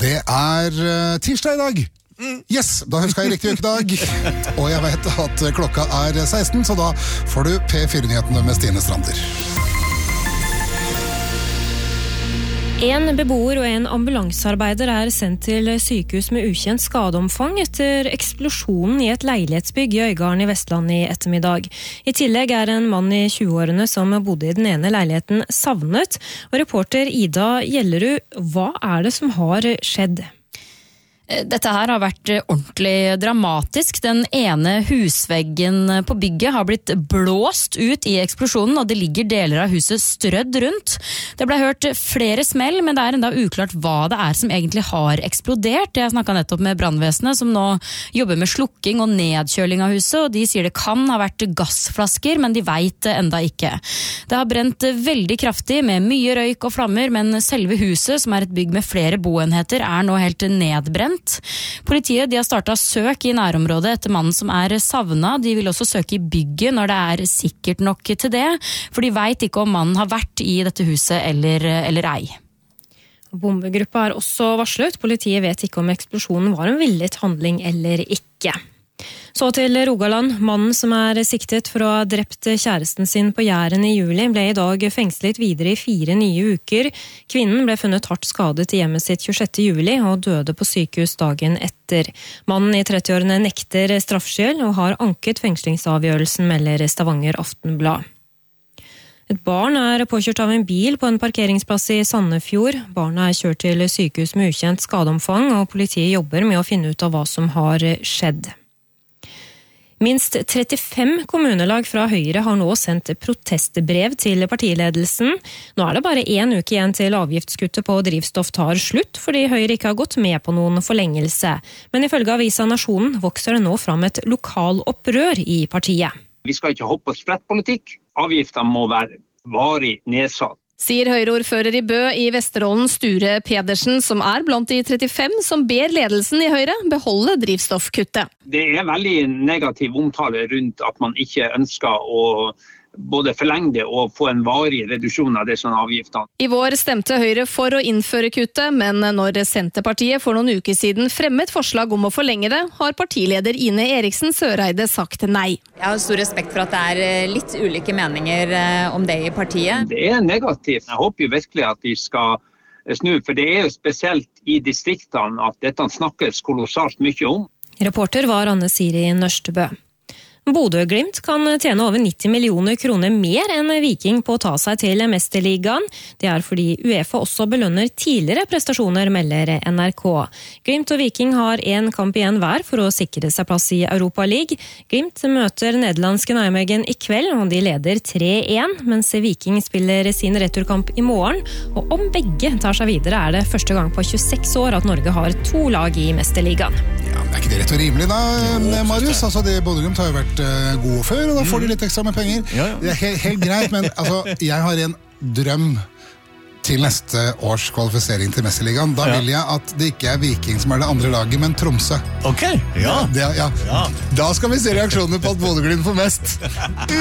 Det tirsdag I dag. Yes, da husker jeg riktig ukedag. Og jeg vet at klokka 16, så da får du P4-nyhetene med Stine Strander. En beboer og en ambulansearbeider sendt til sykehus med ukjent skadeomfang etter eksplosjonen I et leilighetsbygg I Øygarden I Vestland I ettermiddag. I tillegg en mann I 20-årene som bodde I den ene leiligheten savnet. Og reporter Ida Gjellerud, hva det som har skjedd? Dette her har vært ordentlig dramatisk. Den ene husveggen på bygget har blitt blåst ut I eksplosjonen, og det ligger deler av huset strødd rundt. Det ble hørt flere smell, men det enda uklart hva det som egentlig har eksplodert. Jeg snakket nettopp med brandvesenet, som nå jobber med slukking og nedkjøling av huset, og de sier det kan ha vært gassflasker, men de vet enda ikke. Det har brent veldig kraftig med mye røyk og flammer, men selve huset, som et bygg med flere boenheter, nå helt nedbrent. Politiet har startet søk I nærområdet etter mannen som savnet. De vil også søke I bygget når det sikkert nok til det, for de vet ikke om mannen har vært I dette huset eller ei. Bombegruppa også varslet. Politiet vet ikke om eksplosjonen var en villet handling eller ikke. Så til Rogaland. Mannen som siktet for å ha drept kjæresten sin på Jæren I juli, ble I dag fengslet videre I 4 nye uker. Kvinnen ble funnet hardt skadet I hjemmet sitt 26. juli og døde på sykehus dagen etter. Mannen I 30-årene nekter straffskyld og har anket fengslingsavgjørelsen, melder Stavanger Aftenblad. Et barn påkjørt av en bil på en parkeringsplass I Sandefjord. Barnet kjørt til sykehus med ukjent skadeomfang, og politiet jobber med å finne ut av hva som har skjedd. Minst 35 kommunelag fra Høyre har nå sendt protestbrev til partiledelsen. Nå det bare 1 uke igjen til avgiftskuttet på drivstoff tar slutt, fordi Høyre ikke har gått med på noen forlengelse. Men ifølge avisa Nasjonen vokser det nå fram et lokalopprør I partiet. Vi skal ikke hoppe på sprettpolitikk. Avgiftene må være varig nedsatt. Sier Høyre-ordfører I Bø I Vesterålen Sture Pedersen, som blant de 35 som ber ledelsen I Høyre beholde drivstoffkuttet. Det veldig negativ omtale rundt at man ikke ønsker å både forlenge det og få en varig reduksjon av disse avgiftene. I vår stemte Høyre for å innføre kuttet, men når Senterpartiet for noen uker siden fremmet forslag om å forlenge det, har partileder Ine Eriksen Søreide sagt nei. Jeg har stor respekt for at det litt ulike meninger om det I partiet. Det negativt. Jeg håper jo virkelig at de skal snu, for det jo spesielt I distriktene at dette snakkes kolossalt mye om. Reporter var Anne Siri Nørstebø. Bodø/Glimt kan tjene over 90 millioner kroner mer enn Viking på å ta seg til Mesterligaen. Det fordi UEFA også belønner tidligere prestasjoner, melder NRK. Glimt og Viking har 1 kamp igjen hver for å sikre seg plass I Europa League. Glimt møter nederlandske Nijmegen I kveld, og de leder 3-1, mens Viking spiller sin returkamp I morgen. Og om begge tar seg videre det første gang på 26 år at Norge har 2 lag I Mesterligaen. Ja, men ikke det rett og rimelig da, Marius? Altså, Bodø/Glimt har jo vært gode før, og da får de litt ekstra med penger. Ja. Det helt greit, men altså, jeg har en drøm til neste års kvalifisering til Mesterligaen. Da vil jeg at det ikke Viking som det andre laget, men Tromsø. Ok, ja. Da skal vi se reaksjoner på at Bodø/Glimt får mest.